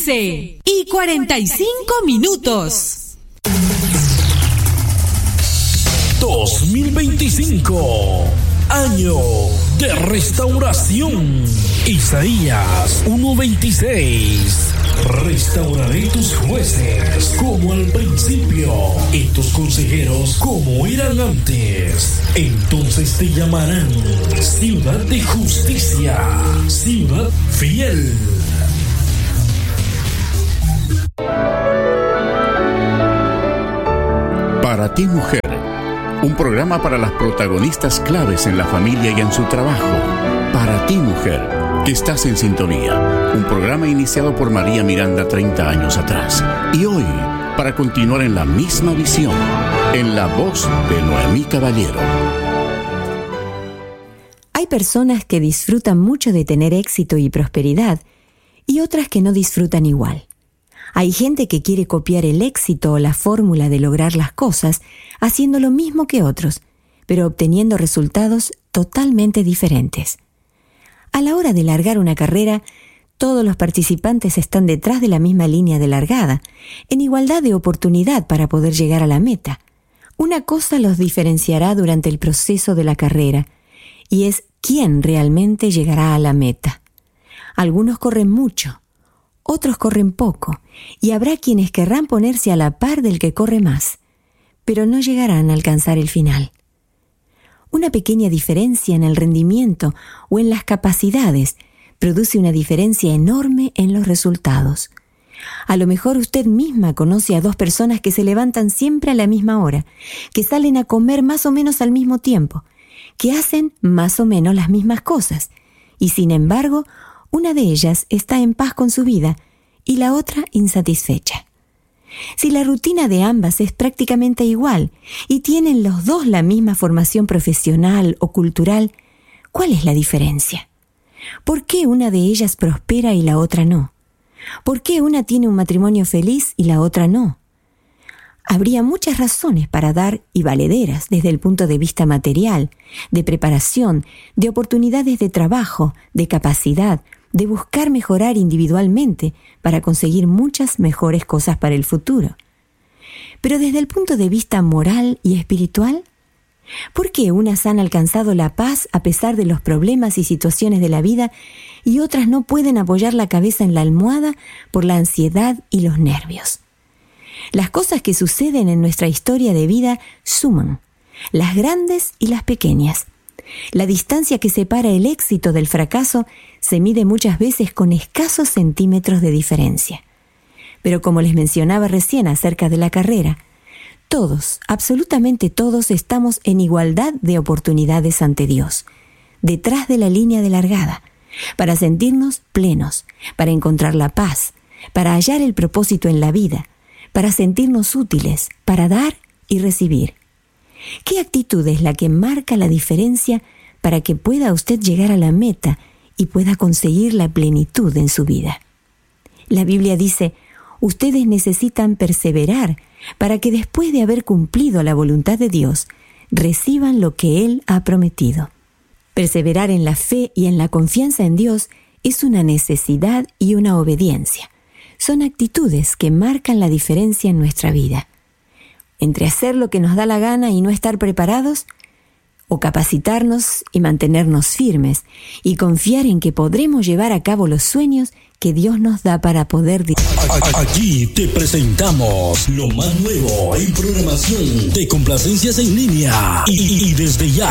11:45. 2025, año de restauración. Isaías 1:26. Restauraré tus jueces como al principio y tus consejeros como eran antes. Entonces te llamarán ciudad de justicia, ciudad fiel. Para ti, mujer, un programa para las protagonistas claves en la familia y en su trabajo. Para ti, mujer, que estás en sintonía. Un programa iniciado por María Miranda 30 años atrás. Y hoy, para continuar en la misma visión, en la voz de Noemí Caballero. Hay personas que disfrutan mucho de tener éxito y prosperidad, y otras que no disfrutan igual. Hay gente que quiere copiar el éxito o la fórmula de lograr las cosas, haciendo lo mismo que otros, pero obteniendo resultados totalmente diferentes. A la hora de largar una carrera, todos los participantes están detrás de la misma línea de largada, en igualdad de oportunidad para poder llegar a la meta. Una cosa los diferenciará durante el proceso de la carrera, y es quién realmente llegará a la meta. Algunos corren mucho, otros corren poco, y habrá quienes querrán ponerse a la par del que corre más, pero no llegarán a alcanzar el final. Una pequeña diferencia en el rendimiento o en las capacidades produce una diferencia enorme en los resultados. A lo mejor usted misma conoce a dos personas que se levantan siempre a la misma hora, que salen a comer más o menos al mismo tiempo, que hacen más o menos las mismas cosas, y sin embargo, una de ellas está en paz con su vida y la otra insatisfecha. Si la rutina de ambas es prácticamente igual y tienen los dos la misma formación profesional o cultural, ¿cuál es la diferencia? ¿Por qué una de ellas prospera y la otra no? ¿Por qué una tiene un matrimonio feliz y la otra no? Habría muchas razones para dar y valederas desde el punto de vista material, de preparación, de oportunidades de trabajo, de capacidad, de buscar mejorar individualmente para conseguir muchas mejores cosas para el futuro. Pero desde el punto de vista moral y espiritual, ¿por qué unas han alcanzado la paz a pesar de los problemas y situaciones de la vida y otras no pueden apoyar la cabeza en la almohada por la ansiedad y los nervios? Las cosas que suceden en nuestra historia de vida suman, las grandes y las pequeñas. La distancia que separa el éxito del fracaso se mide muchas veces con escasos centímetros de diferencia. Pero como les mencionaba recién acerca de la carrera, todos, absolutamente todos, estamos en igualdad de oportunidades ante Dios, detrás de la línea de largada, para sentirnos plenos, para encontrar la paz, para hallar el propósito en la vida, para sentirnos útiles, para dar y recibir. ¿Qué actitud es la que marca la diferencia para que pueda usted llegar a la meta y pueda conseguir la plenitud en su vida? La Biblia dice, ustedes necesitan perseverar para que después de haber cumplido la voluntad de Dios, reciban lo que Él ha prometido. Perseverar en la fe y en la confianza en Dios es una necesidad y una obediencia. Son actitudes que marcan la diferencia en nuestra vida. Entre hacer lo que nos da la gana y no estar preparados, o capacitarnos y mantenernos firmes y confiar en que podremos llevar a cabo los sueños que Dios nos da para poder... Aquí te presentamos lo más nuevo en programación de complacencias en línea y desde ya